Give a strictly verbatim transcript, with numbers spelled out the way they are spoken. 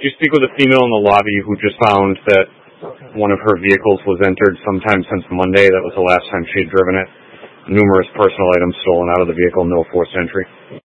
Did you speak with a female in the lobby who just found that one of her vehicles was entered sometime since Monday? That was the last time she had driven it. Numerous personal items stolen out of the vehicle, no forced entry.